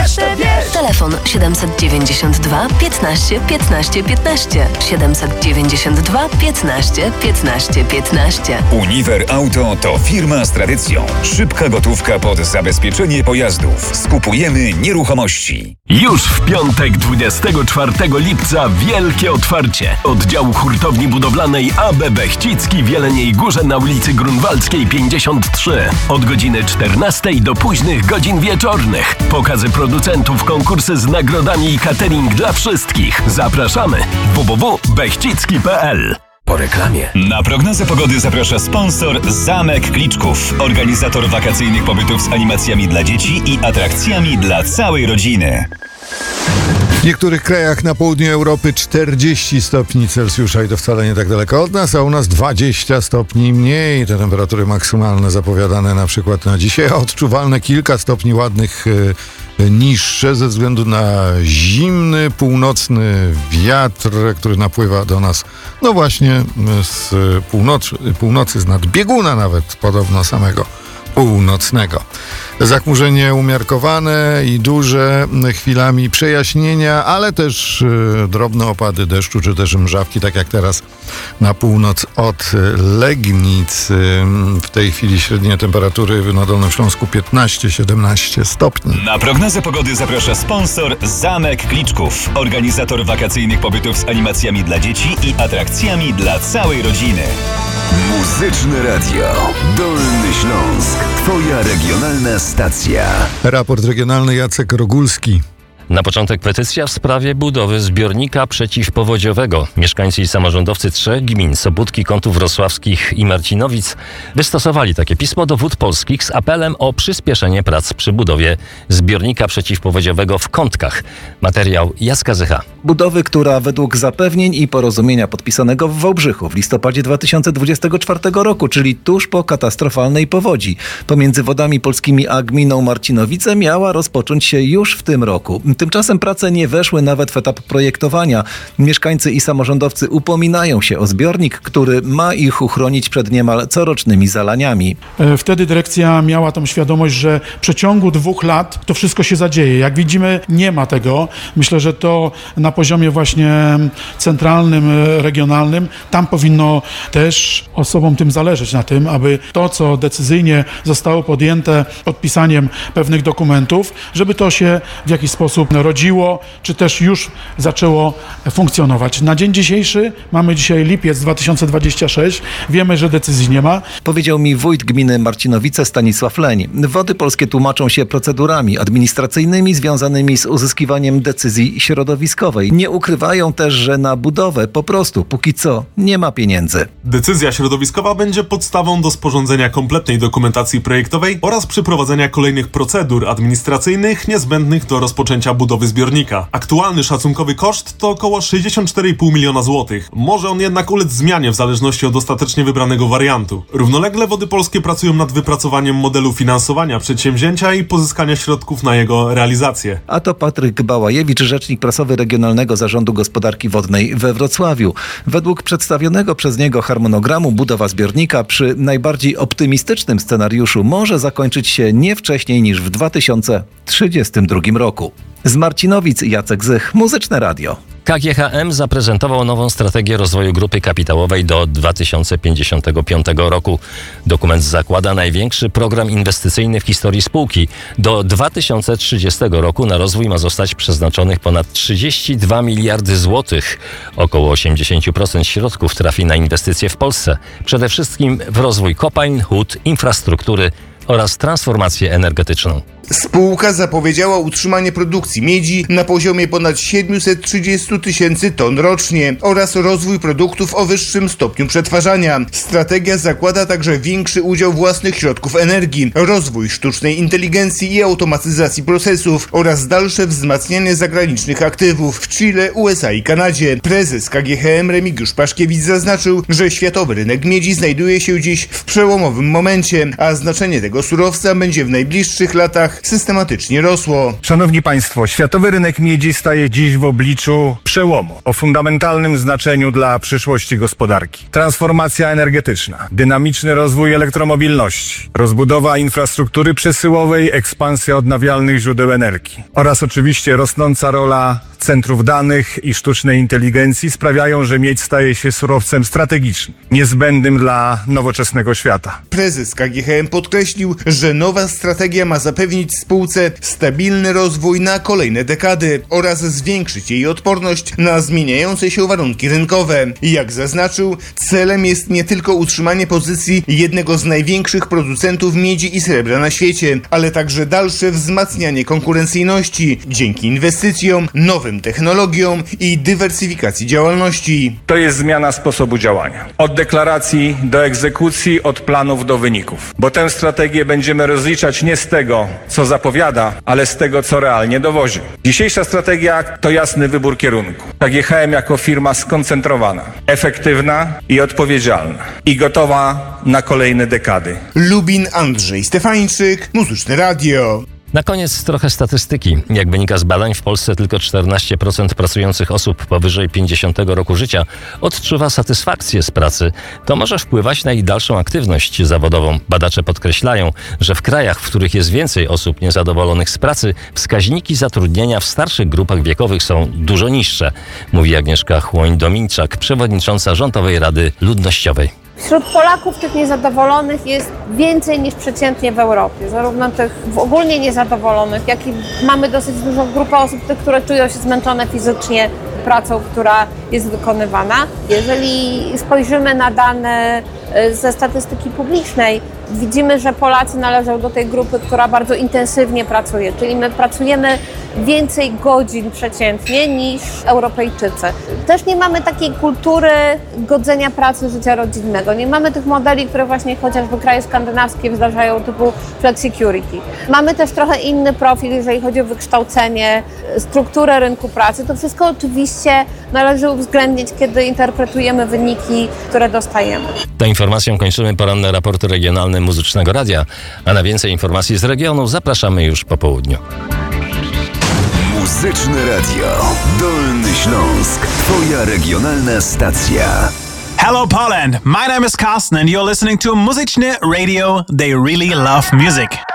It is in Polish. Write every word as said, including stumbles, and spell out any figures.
resztę wiesz. Telefon siedemset dziewięćdziesiąt dwa piętnaście piętnaście piętnaście. siedemset dziewięćdziesiąt dwa piętnaście piętnaście piętnaście. Uniwer Auto to firma z tradycją. Szybka gotówka pod zabezpieczenie pojazdów. Skupujemy nieruchomości. Już w piątek, dwudziestego czwartego lipca, wielkie otwarcie oddziału hurtowni budowlanej A B Bechcicki w Jeleniej Górze na ulicy Grunwaldzkiej pięćdziesiąt trzy. Od godziny czternastej do późnych godzin wieczornych. Pokazy producentów, konkursy z nagrodami i catering dla wszystkich. Zapraszamy w w w kropka bechcicki kropka p l. Po reklamie. Na prognozę pogody zaprasza sponsor Zamek Kliczków, organizator wakacyjnych pobytów z animacjami dla dzieci i atrakcjami dla całej rodziny. W niektórych krajach na południu Europy czterdzieści stopni Celsjusza i to wcale nie tak daleko od nas, a u nas dwadzieścia stopni mniej. Te temperatury maksymalne zapowiadane na przykład na dzisiaj, a odczuwalne kilka stopni ładnych e, niższe ze względu na zimny, północny wiatr, który napływa do nas, no właśnie z północy, północy z nadbieguna nawet podobno samego północnego. Zachmurzenie umiarkowane i duże, chwilami przejaśnienia, ale też y, drobne opady deszczu, czy też mrzawki, tak jak teraz na północ od Legnic. Y, w tej chwili średnie temperatury na Dolnym Śląsku piętnaście siedemnaście stopni. Na prognozę pogody zaprasza sponsor Zamek Kliczków, organizator wakacyjnych pobytów z animacjami dla dzieci i atrakcjami dla całej rodziny. Muzyczne Radio. Dolny Śląsk. Twoja regionalna stacja. Raport regionalny Jacek Rogulski. Na początek petycja w sprawie budowy zbiornika przeciwpowodziowego. Mieszkańcy i samorządowcy trzech gmin, Sobótki, Kątów Wrocławskich i Marcinowic, wystosowali takie pismo do Wód Polskich z apelem o przyspieszenie prac przy budowie zbiornika przeciwpowodziowego w Kątkach. Materiał Jacka Zycha. Budowy, która według zapewnień i porozumienia podpisanego w Wałbrzychu w listopadzie dwa tysiące dwudziestego czwartego roku, czyli tuż po katastrofalnej powodzi, pomiędzy Wodami Polskimi a gminą Marcinowice miała rozpocząć się już w tym roku. Tymczasem prace nie weszły nawet w etap projektowania. Mieszkańcy i samorządowcy upominają się o zbiornik, który ma ich uchronić przed niemal corocznymi zalaniami. Wtedy dyrekcja miała tą świadomość, że w przeciągu dwóch lat to wszystko się zadzieje. Jak widzimy, nie ma tego. Myślę, że to na poziomie właśnie centralnym, regionalnym, tam powinno też osobom tym zależeć na tym, aby to, co decyzyjnie zostało podjęte podpisaniem pewnych dokumentów, żeby to się w jakiś sposób rodziło, czy też już zaczęło funkcjonować. Na dzień dzisiejszy, mamy dzisiaj lipiec dwa tysiące dwudziesty szósty, wiemy, że decyzji nie ma. Powiedział mi wójt gminy Marcinowice Stanisław Leń. Wody Polskie tłumaczą się procedurami administracyjnymi związanymi z uzyskiwaniem decyzji środowiskowej. Nie ukrywają też, że na budowę po prostu póki co nie ma pieniędzy. Decyzja środowiskowa będzie podstawą do sporządzenia kompletnej dokumentacji projektowej oraz przeprowadzenia kolejnych procedur administracyjnych niezbędnych do rozpoczęcia budowy zbiornika. Aktualny szacunkowy koszt to około sześćdziesiąt cztery i pół miliona złotych. Może on jednak ulec zmianie w zależności od ostatecznie wybranego wariantu. Równolegle Wody Polskie pracują nad wypracowaniem modelu finansowania przedsięwzięcia i pozyskania środków na jego realizację. A to Patryk Bałajewicz, rzecznik prasowy Regionalnego Zarządu Gospodarki Wodnej we Wrocławiu. Według przedstawionego przez niego harmonogramu budowa zbiornika przy najbardziej optymistycznym scenariuszu może zakończyć się nie wcześniej niż w dwa tysiące trzydziestym drugim roku. Z Marcinowic Jacek Zych, Muzyczne Radio. K G H M zaprezentował nową strategię rozwoju grupy kapitałowej do dwa tysiące pięćdziesiątego piątego roku. Dokument zakłada największy program inwestycyjny w historii spółki. Do dwa tysiące trzydziestego roku na rozwój ma zostać przeznaczonych ponad trzydzieści dwa miliardy złotych. Około osiemdziesiąt procent środków trafi na inwestycje w Polsce. Przede wszystkim w rozwój kopalń, hut, infrastruktury oraz transformację energetyczną. Spółka zapowiedziała utrzymanie produkcji miedzi na poziomie ponad siedemset trzydzieści tysięcy ton rocznie oraz rozwój produktów o wyższym stopniu przetwarzania. Strategia zakłada także większy udział własnych środków energii, rozwój sztucznej inteligencji i automatyzacji procesów oraz dalsze wzmacnianie zagranicznych aktywów w Chile, U S A i Kanadzie. Prezes K G H M Remigiusz Paszkiewicz zaznaczył, że światowy rynek miedzi znajduje się dziś w przełomowym momencie, a znaczenie tego surowca będzie w najbliższych latach firmach systematycznie rosło. Szanowni Państwo, światowy rynek miedzi staje dziś w obliczu przełomu o fundamentalnym znaczeniu dla przyszłości gospodarki. Transformacja energetyczna, dynamiczny rozwój elektromobilności, rozbudowa infrastruktury przesyłowej, ekspansja odnawialnych źródeł energii oraz oczywiście rosnąca rola centrów danych i sztucznej inteligencji sprawiają, że miedź staje się surowcem strategicznym, niezbędnym dla nowoczesnego świata. Prezes K G H M podkreślił, że nowa strategia ma zapewnić spółce stabilny rozwój na kolejne dekady oraz zwiększyć jej odporność na zmieniające się warunki rynkowe. Jak zaznaczył, celem jest nie tylko utrzymanie pozycji jednego z największych producentów miedzi i srebra na świecie, ale także dalsze wzmacnianie konkurencyjności dzięki inwestycjom, nowym technologiom i dywersyfikacji działalności. To jest zmiana sposobu działania. Od deklaracji do egzekucji, od planów do wyników. Bo tę strategię będziemy rozliczać nie z tego, co zapowiada, ale z tego, co realnie dowozi. Dzisiejsza strategia to jasny wybór kierunku. K G H M jako firma skoncentrowana, efektywna i odpowiedzialna. I gotowa na kolejne dekady. Lubin, Andrzej Stefańczyk, Muzyczne Radio. Na koniec trochę statystyki. Jak wynika z badań, w Polsce tylko czternaście procent pracujących osób powyżej pięćdziesiątego roku życia odczuwa satysfakcję z pracy. To może wpływać na ich dalszą aktywność zawodową. Badacze podkreślają, że w krajach, w których jest więcej osób niezadowolonych z pracy, wskaźniki zatrudnienia w starszych grupach wiekowych są dużo niższe, mówi Agnieszka Chłoń-Dominczak, przewodnicząca Rządowej Rady Ludnościowej. Wśród Polaków tych niezadowolonych jest więcej niż przeciętnie w Europie. Zarówno tych ogólnie niezadowolonych, jak i mamy dosyć dużą grupę osób, tych, które czują się zmęczone fizycznie pracą, która jest wykonywana. Jeżeli spojrzymy na dane ze statystyki publicznej, widzimy, że Polacy należą do tej grupy, która bardzo intensywnie pracuje, czyli my pracujemy więcej godzin przeciętnie niż Europejczycy. Też nie mamy takiej kultury godzenia pracy, życia rodzinnego. Nie mamy tych modeli, które właśnie chociażby kraje skandynawskie wdrażają, typu flexicurity. Mamy też trochę inny profil, jeżeli chodzi o wykształcenie, strukturę rynku pracy. To wszystko oczywiście należy uwzględnić, kiedy interpretujemy wyniki, które dostajemy. Tą informacją kończymy poranne raporty regionalne Muzycznego Radia, a na więcej informacji z regionu zapraszamy już po południu. Muzyczne Radio. Dolny Śląsk. Twoja regionalna stacja. Hello Poland, my name is Carsten and you're listening to Muzyczne Radio. They really love music.